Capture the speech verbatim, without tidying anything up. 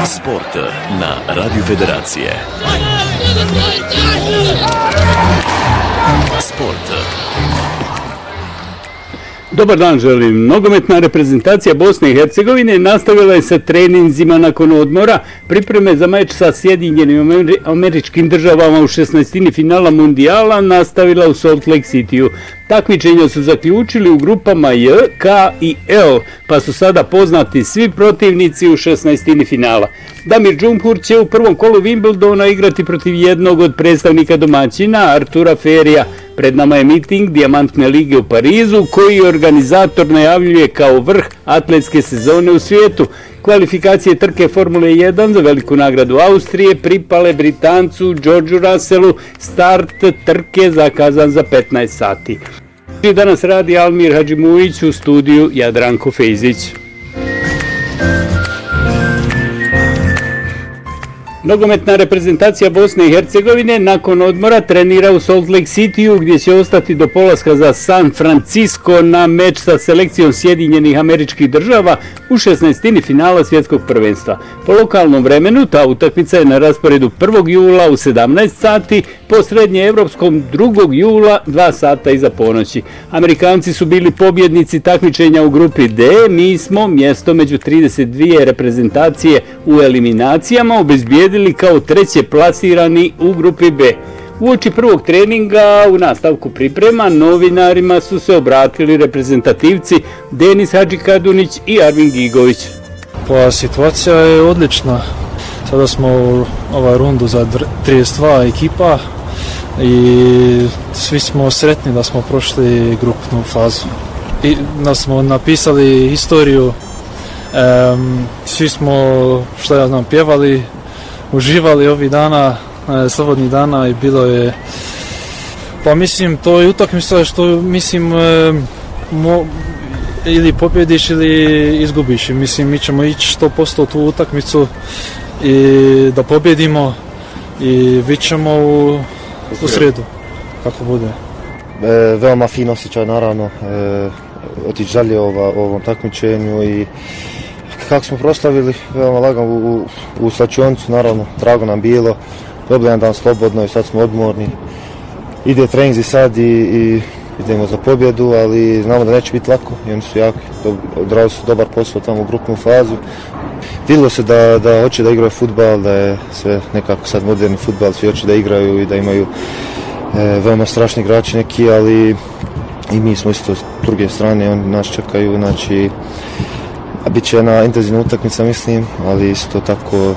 Sport na Radio Federacije. Sport. Dobar dan želim. Nogometna reprezentacija Bosne i Hercegovine nastavila je sa treninzima nakon odmora. Pripreme za meč sa Sjedinjenim Američkim Državama u šesnaestini finala Mundijala nastavila u Salt Lake Cityu. Takmičenja su zaključili u grupama J, K i L, pa su sada poznati svi protivnici u šesnaestini finala. Damir Džumhur će u prvom kolu Wimbledona igrati protiv jednog od predstavnika domaćina, Artura Ferija. Pred nama je miting Dijamantne lige u Parizu, koji organizator najavljuje kao vrh atletske sezone u svijetu. Kvalifikacije trke Formule jedan za veliku nagradu Austrije pripale Britancu Georgeu Russellu. Start trke zakazan za petnaest sati. Danas radi Almir Hadžimujić, u studiju Jadranko Fejzić. Nogometna reprezentacija Bosne i Hercegovine nakon odmora trenira u Salt Lake Cityu, gdje će ostati do polaska za San Francisco na meč sa selekcijom Sjedinjenih Američkih Država u šesnaestini finala svjetskog prvenstva. Po lokalnom vremenu ta utakmica je na rasporedu prvog jula u sedamnaest sati, po srednjeevropskom drugog jula dva sata iza ponoći. Amerikanci su bili pobjednici takmičenja u grupi D, mi smo mjesto među trideset dvije reprezentacije u eliminacijama obezbijedili kao treće plasirani u grupi B. Uoči prvog treninga u nastavku priprema novinarima su se obratili reprezentativci Denis Hadžikadunić i Arvin Gigović. Pa situacija je odlična. Sada smo u ovaj rundu za trideset dva ekipa i svi smo sretni da smo prošli grupnu fazu. I da smo napisali historiju, um, svi smo, što ja znam, pjevali, uživali ovih dana, e, slobodnih dana i bilo je, pa mislim, to je utakmica što mislim e, mo, ili pobjediš ili izgubiš. I mislim, mi ćemo ići sto posto u tu utakmicu i da pobjedimo i bit ćemo u, u sredu, kako bude. E, veoma fin osjećaj, naravno, e, otići dalje ova, ovom takmičenju i kako smo proslavili, veoma lagano u, u, u slačionicu, naravno, drago nam bilo, dobili jedan dan slobodno i sad smo odmorni. Ide treninzi sad i, i idemo za pobjedu, ali znamo da neće biti lako i oni su jaki, odrali su dobar posao tamo u grupnu fazu. Vidilo se da, da hoće da igraju fudbal, da je sve nekako sad moderni fudbal, svi hoće da igraju i da imaju e, veoma strašni igrači neki, ali i mi smo isto s druge strane, oni nas čekaju, znači bit će jedna intenzivna utakmica, mislim, ali isto tako